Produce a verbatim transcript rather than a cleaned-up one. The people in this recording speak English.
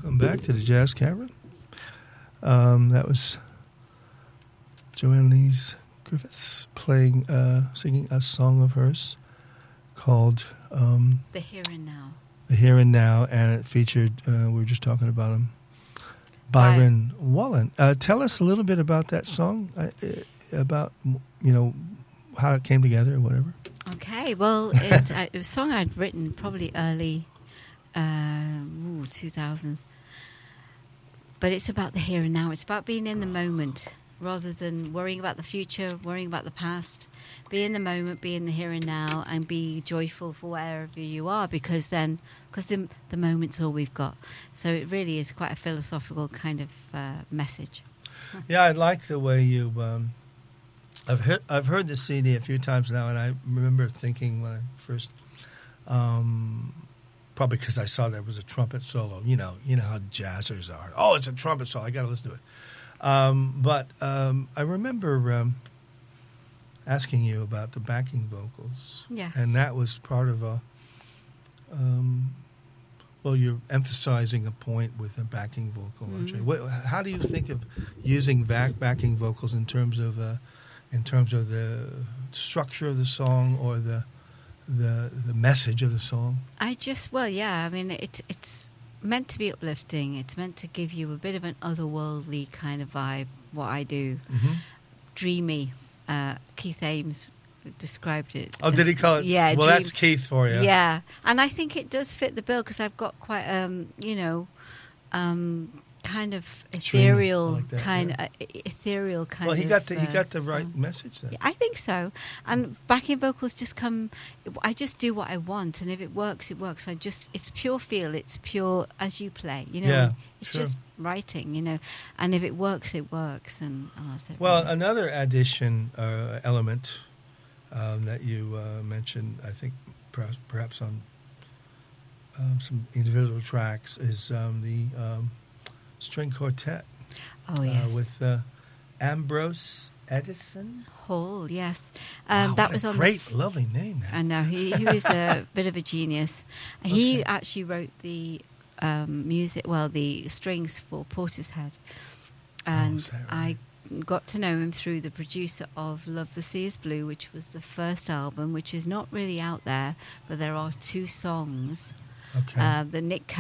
welcome back to the Jazz Cavern. Um, that was Joanne Lees Griffiths playing, uh, singing a song of hers called um, The Here and Now. The Here and Now, and it featured, uh, we were just talking about him, Byron By- Wallen. Uh, tell us a little bit about that song, uh, about, you know, how it came together or whatever. Okay, well, it's a, a song I'd written probably early uh, ooh, two thousands. But it's about the here and now. It's about being in the moment rather than worrying about the future, worrying about the past. Be in the moment, be in the here and now, and be joyful for wherever you are, because then, because the, the moment's all we've got. So it really is quite a philosophical kind of uh, message. Yeah, I like the way you... Um, I've heard, I've heard this C D a few times now, and I remember thinking when I first... Um, probably because I saw there was a trumpet solo. You know, you know how jazzers are. Oh, it's a trumpet solo. I got to listen to it. Um, but um, I remember um, asking you about the backing vocals. Yes. And that was part of a, um, well, you're emphasizing a point with a backing vocal, aren't you? What, how do you think of using back backing vocals in terms of uh, in terms of the structure of the song or the the the message of the song? I just, well, yeah, I mean, it, it's meant to be uplifting. It's meant to give you a bit of an otherworldly kind of vibe, what I do. Mm-hmm. Dreamy. Uh, Keith Ames described it. Oh, as, did he call it? Yeah. Well, dream, that's Keith for you. Yeah. And I think it does fit the bill because I've got quite, um, you know, um, kind of ethereal, like that, kind yeah. of uh, ethereal kind. Well, he of, got the he uh, got the right song. message then. Yeah, I think so. And backing vocals just come. I just do what I want, and if it works, it works. I just it's pure feel. It's pure as you play. You know, Yeah, it's sure. just writing. You know, and if it works, it works. And oh, so Well, really. another addition uh, element um, that you uh, mentioned, I think perhaps, perhaps on um, some individual tracks, is um, the um, string quartet. Oh yes, uh, with uh, Ambrose Edison. Hall. Yes, um, wow, that what was a on. great, The, lovely name. That. I know he, he was a bit of a genius. He Okay. actually wrote the um, music, well, the strings for Portishead, and Oh, is that right? I got to know him through the producer of Love the Sea is Blue, which was the first album, which is not really out there, but there are two songs Okay. uh, that Nick